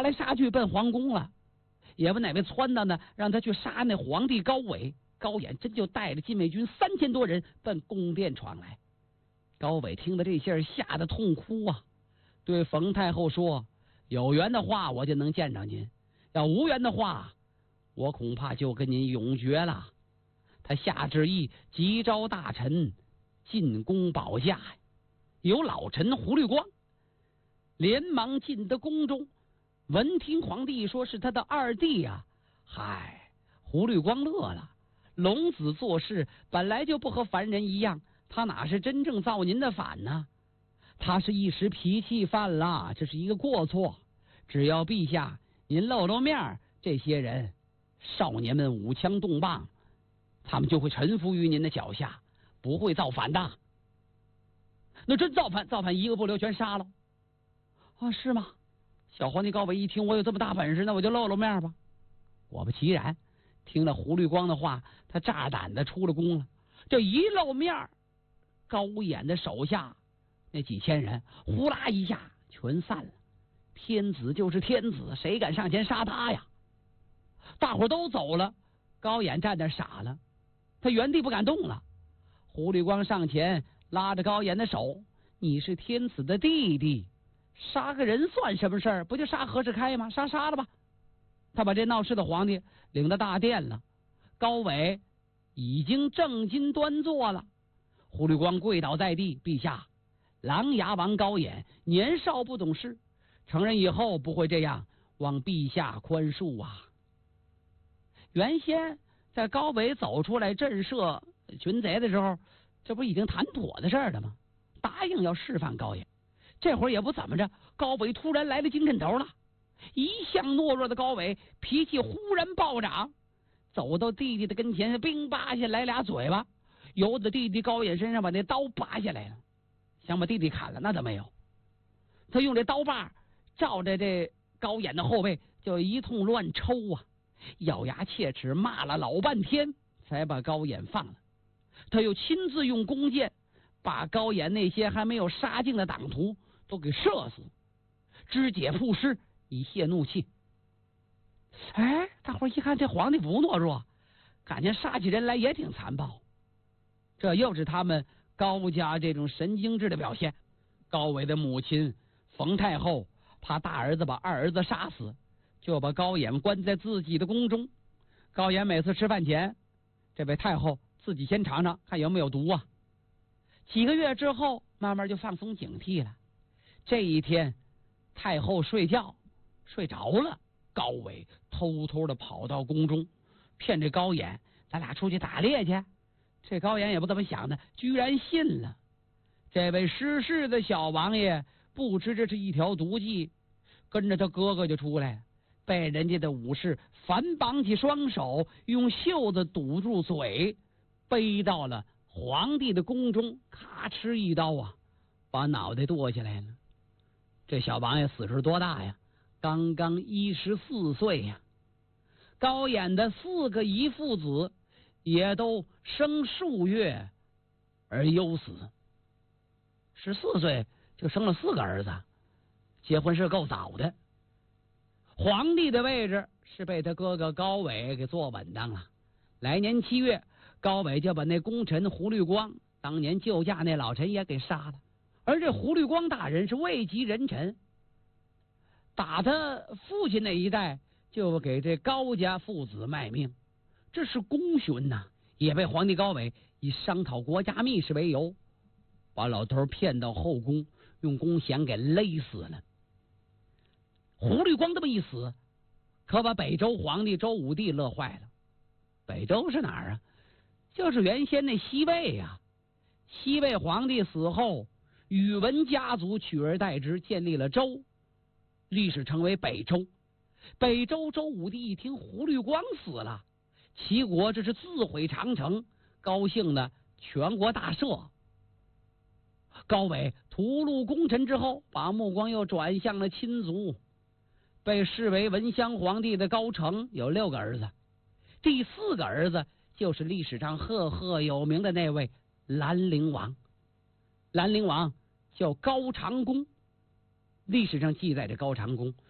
来杀去奔皇宫了，也不哪位撺掇呢，让他去杀那皇帝高纬。高演真就带着禁卫军3000多人奔宫殿闯来。高纬听得这些吓得痛哭啊，对冯太后说：“有缘的话我就能见着您，要无缘的话，我恐怕就跟您永绝了。”他下旨意急召大臣进宫保驾，有老臣胡律光连忙进得宫中，闻听皇帝说是他的二弟啊，嗨，胡律光乐了。龙子做事本来就不和凡人一样，他哪是真正造您的反呢？他是一时脾气犯了，这是一个过错。只要陛下您露露面，这些人少年们舞枪动棒，他们就会臣服于您的脚下，不会造反的。那真造反，造反一个不留全杀了啊？是吗？小皇帝高纬一听，我有这么大本事，那我就露露面吧。果不其然，听了胡律光的话，他炸胆的出了宫了。这一露面，高演的手下那几千人呼啦一下全散了。天子就是天子，谁敢上前杀他呀？大伙都走了，高演站那傻了，他原地不敢动了。胡律光上前拉着高演的手：“你是天子的弟弟，杀个人算什么事儿？不就杀何世开吗？杀了吧！”他把这闹事的皇帝领到大殿了，高纬已经正襟端坐了。胡律光跪倒在地：“陛下，琅琊王高演年少不懂事，成人以后不会这样，望陛下宽恕啊！”原先在高纬走出来震慑群贼的时候，这不已经谈妥的事儿了吗？答应要释放高演。这会儿也不怎么着，高纬突然来了精神头了。一向懦弱的高纬脾气忽然暴涨，走到弟弟的跟前，冰拔下来俩嘴巴，由着弟弟高演身上把那刀拔下来了，想把弟弟砍了。那倒没有，他用这刀把照着这高演的后背就一通乱抽啊，咬牙切齿骂了老半天，才把高演放了。他又亲自用弓箭把高演那些还没有杀尽的党徒都给射死，肢解曝尸，以泄怒气。哎，大伙一看这皇帝不懦弱，感觉杀起人来也挺残暴，这又是他们高家这种神经质的表现。高纬的母亲冯太后怕大儿子把二儿子杀死，就把高演关在自己的宫中。高演每次吃饭前，这位太后自己先尝尝看有没有毒啊。几个月之后，慢慢就放松警惕了。这一天，太后睡觉睡着了，高纬偷偷的跑到宫中，骗这高演咱俩出去打猎去。这高演也不怎么想的，居然信了。这位失势的小王爷不知这是一条毒计，跟着他哥哥就出来了，被人家的武士反绑起双手，用袖子堵住嘴，背到了皇帝的宫中，咔哧一刀啊，把脑袋剁下来了。这小王爷死时多大呀？刚刚14岁呀。高演的4个姨父子也都生数月而忧死，14岁就生了4个儿子，结婚是够早的。皇帝的位置是被他哥哥高纬给坐稳当了。来年7月，高纬就把那功臣胡律光，当年救驾那老臣也给杀了。而这胡律光大人是位极人臣，打他父亲那一代就给这高家父子卖命，这是功勋呐，也被皇帝高纬以商讨国家密事为由，把老头骗到后宫，用弓弦给勒死了。胡律光这么一死，可把北周皇帝周武帝乐坏了。北周是哪儿啊？就是原先那西魏呀。西魏皇帝死后，宇文家族取而代之，建立了周，历史称为北周。北周周武帝一听胡律光死了，齐国这是自毁长城，高兴的全国大赦。高纬屠戮功臣之后，把目光又转向了亲族。被视为文襄皇帝的高澄有6个儿子，第4个儿子就是历史上赫赫有名的那位兰陵王。兰陵王叫高长恭，历史上记载着高长恭